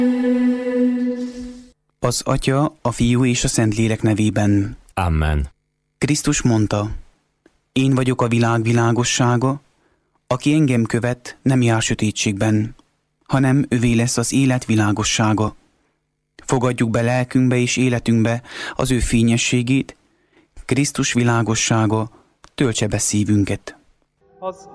Az Atya, a Fiú és a Szentlélek nevében. Amen. Krisztus mondta: Én vagyok a világ világossága, aki engem követ, nem jár sötétségben, hanem övé lesz az élet világossága. Fogadjuk be lelkünkbe és életünkbe az ő fényességét, Krisztus világossága töltse be szívünket.